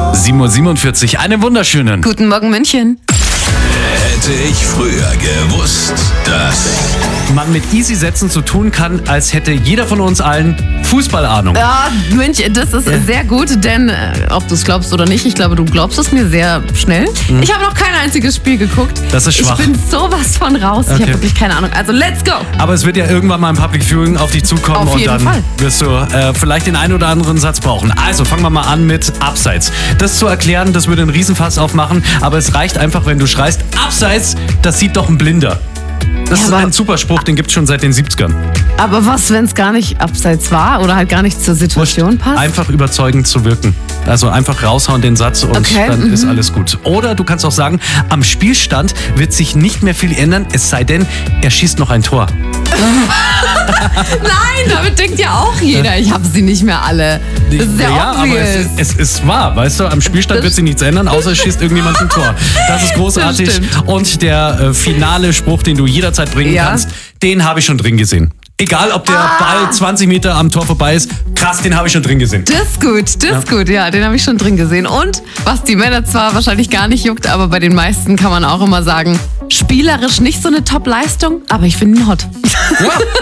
7:47 Uhr, einen wunderschönen. Guten Morgen, München. Hätte ich früher gewusst, dass... Man mit Easy-Sätzen so tun kann, als hätte jeder von uns allen Fußballahnung. Ja, München, das ist sehr gut, denn ob du es glaubst oder nicht, ich glaube, du glaubst es mir sehr schnell. Ich habe noch kein einziges Spiel geguckt. Das ist schwach. Ich bin sowas von raus. Ich habe wirklich keine Ahnung. Also, let's go! Aber es wird ja irgendwann mal ein Public Viewing auf dich zukommen Auf und jeden dann Fall. wirst du vielleicht den einen oder anderen Satz brauchen. Also fangen wir mal an mit Abseits. Das zu erklären, das würde einen Riesenfass aufmachen, aber es reicht einfach, wenn du schreist, Abseits, das sieht doch ein Blinder. Das ist ein super Spruch, den gibt es schon seit den 70ern. Aber was, wenn es gar nicht abseits war oder halt gar nicht zur Situation passt? Einfach überzeugend zu wirken. Also einfach raushauen den Satz und dann ist alles gut. Oder du kannst auch sagen, am Spielstand wird sich nicht mehr viel ändern, es sei denn, er schießt noch ein Tor. Nein, damit denkt ja auch jeder, ich habe sie nicht mehr alle. Das ist ja aber obvious. es ist wahr, weißt du, am Spielstand wird sich nichts ändern, außer es schießt irgendjemand ein Tor. Das ist großartig. Das stimmt. Und der finale Spruch, den du jederzeit bringen kannst, den habe ich schon drin gesehen. Egal, ob der Ball 20 Meter am Tor vorbei ist, krass, den habe ich schon drin gesehen. Das ist gut, ja, den habe ich schon drin gesehen. Und was die Männer zwar wahrscheinlich gar nicht juckt, aber bei den meisten kann man auch immer sagen, spielerisch nicht so eine Top-Leistung, aber ich finde ihn hot. Ja.